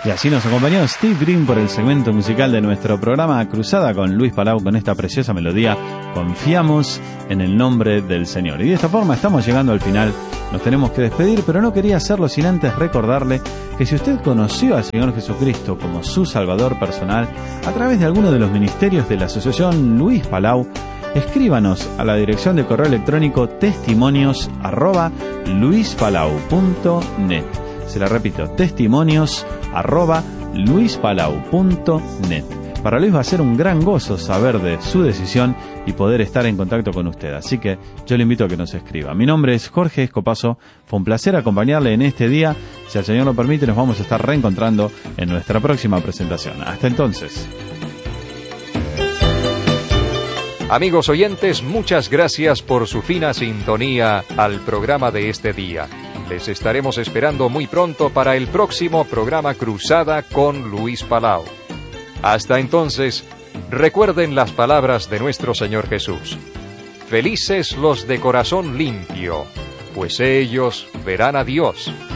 Y así nos acompañó Steve Green por el segmento musical de nuestro programa Cruzada con Luis Palau, con esta preciosa melodía Confiamos en el nombre del Señor. Y de esta forma estamos llegando al final. Nos tenemos que despedir, pero no quería hacerlo sin antes recordarle que si usted conoció al Señor Jesucristo como su Salvador personal a través de alguno de los ministerios de la Asociación Luis Palau, escríbanos a la dirección de correo electrónico testimonios@luispalau.net. Se la repito, testimonios@luispalau.net. Para Luis va a ser un gran gozo saber de su decisión y poder estar en contacto con usted. Así que yo le invito a que nos escriba. Mi nombre es Jorge Escopazo. Fue un placer acompañarle en este día. Si el Señor lo permite, nos vamos a estar reencontrando en nuestra próxima presentación. Hasta entonces. Amigos oyentes, muchas gracias por su fina sintonía al programa de este día. Les estaremos esperando muy pronto para el próximo programa Cruzada con Luis Palau. Hasta entonces, recuerden las palabras de nuestro Señor Jesús. Felices los de corazón limpio, pues ellos verán a Dios.